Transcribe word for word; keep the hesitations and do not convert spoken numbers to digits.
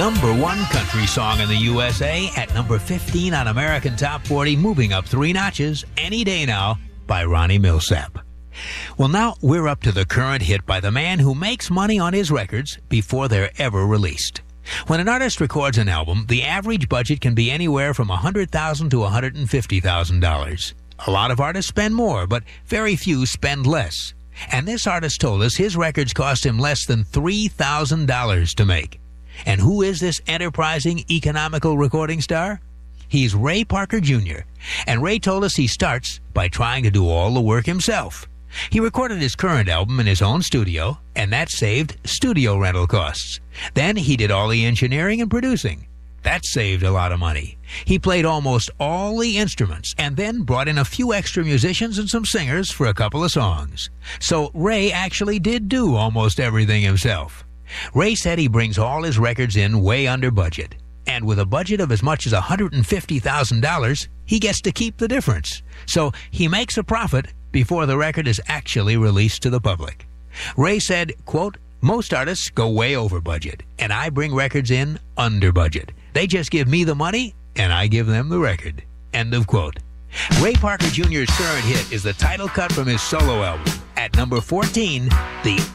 Number one country song in the U S A at number fifteen on American Top forty, moving up three notches, Any Day Now by Ronnie Milsap. Well, now we're up to the current hit by the man who makes money on his records before they're ever released. When an artist records an album, the average budget can be anywhere from one hundred thousand dollars to one hundred fifty thousand dollars. A lot of artists spend more, but very few spend less. And this artist told us his records cost him less than three thousand dollars to make. And who is this enterprising, economical recording star? He's Ray Parker Junior And Ray told us he starts by trying to do all the work himself. He recorded his current album in his own studio, and that saved studio rental costs. Then he did all the engineering and producing. That saved a lot of money. He played almost all the instruments and then brought in a few extra musicians and some singers for a couple of songs. So Ray actually did do almost everything himself. Ray said he brings all his records in way under budget. And with a budget of as much as one hundred fifty thousand dollars, he gets to keep the difference. So he makes a profit before the record is actually released to the public. Ray said, quote, "Most artists go way over budget, and I bring records in under budget. They just give me the money, and I give them the record." End of quote. Ray Parker Junior's current hit is the title cut from his solo album. At number fourteen, the